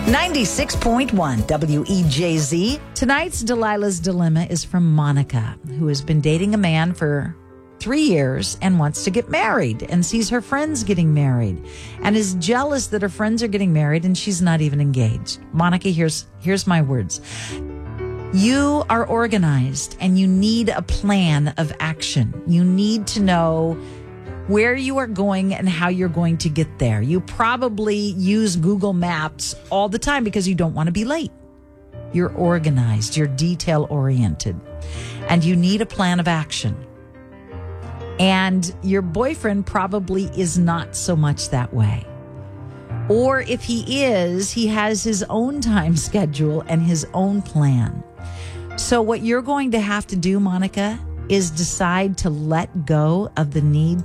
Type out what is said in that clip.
96.1 WEJZ. Tonight's Delilah's Dilemma is from Monica, who has been dating a man for 3 years and wants to get married and sees her friends getting married and is jealous that her friends are getting married and she's not even engaged. Monica, here's my words. You are organized and you need a plan of action. You need to know where you are going and how you're going to get there. You probably use Google Maps all the time because you don't want to be late. You're organized, you're detail oriented, and you need a plan of action. And your boyfriend probably is not so much that way. Or if he is, he has his own time schedule and his own plan. So what you're going to have to do, Monica, is decide to let go of the need